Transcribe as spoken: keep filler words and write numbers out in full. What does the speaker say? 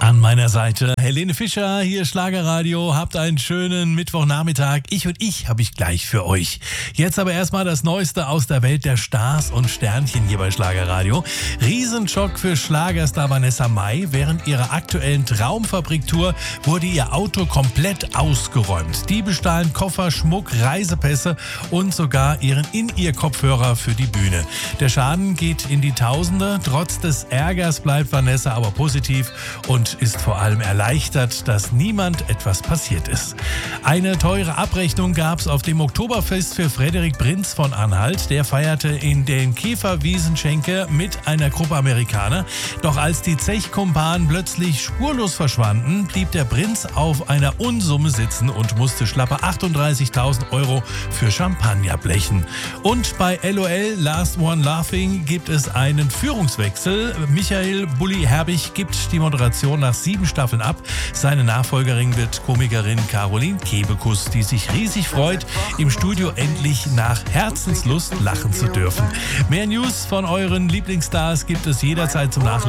An meiner Seite Helene Fischer, hier Schlagerradio. Habt einen schönen Mittwochnachmittag. Ich und ich habe ich gleich für euch. Jetzt aber erstmal das Neueste aus der Welt der Stars und Sternchen hier bei Schlagerradio. Riesenschock für Schlagerstar Vanessa Mai. Während ihrer aktuellen Traumfabrik-Tour wurde ihr Auto komplett ausgeräumt. Diebe stahlen Koffer, Schmuck, Reisepässe und sogar ihren In-Ear-Kopfhörer für die Bühne. Der Schaden geht in die Tausende. Trotz des Ärgers bleibt Vanessa aber positiv und ist vor allem erleichtert, dass niemand etwas passiert ist. Eine teure Abrechnung gab es auf dem Oktoberfest für Frederik Prinz von Anhalt. Der feierte in den Käferwiesenschenke mit einer Gruppe Amerikaner. Doch als die Zechkumpanen plötzlich spurlos verschwanden, blieb der Prinz auf einer Unsumme sitzen und musste schlappe achtunddreißigtausend Euro für Champagner blechen. Und bei L O L Last One Laughing gibt es einen Führungswechsel. Michael Bulli Herbig gibt die Moderation nach sieben Staffeln ab. Seine Nachfolgerin wird Komikerin Caroline Kebekus, die sich riesig freut, im Studio endlich nach Herzenslust lachen zu dürfen. Mehr News von euren Lieblingsstars gibt es jederzeit zum Nachlesen